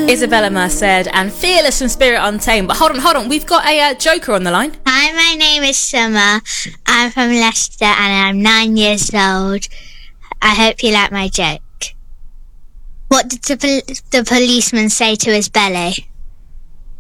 Isabella Merced and Fearless from Spirit Untamed. But hold on, we've got a joker on the line. Hi, my name is Summer. I'm from Leicester and I'm 9 years old. I hope you like my joke. What did the policeman say to his belly?